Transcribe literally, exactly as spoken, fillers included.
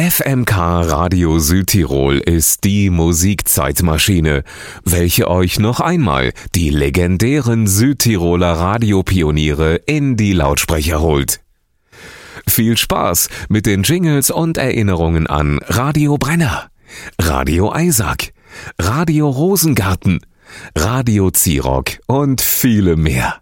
F M K Radio Südtirol ist die Musikzeitmaschine, welche euch noch einmal die legendären Südtiroler Radiopioniere in die Lautsprecher holt. Viel Spaß mit den Jingles und Erinnerungen an Radio Brenner, Radio Eisack, Radio Rosengarten, Radio Zirock und viele mehr.